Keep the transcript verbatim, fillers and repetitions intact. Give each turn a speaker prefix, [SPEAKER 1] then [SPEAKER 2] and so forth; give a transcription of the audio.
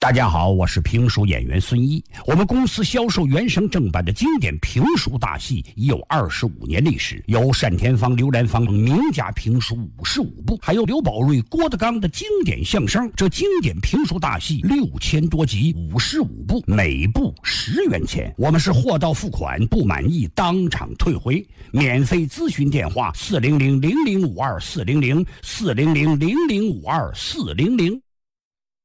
[SPEAKER 1] 大家好，我是评书演员孙一。我们公司销售原声正版的经典评书大戏已有二十五年历史，有单田芳、刘兰芳名家评书五十五部，还有刘宝瑞、郭德纲的经典相声。这经典评书大戏六千多集，五十五部，每部十元钱。我们是货到付款，不满意当场退回。免费咨询电话：四零零零零五二四零零四零零零零五二四零零。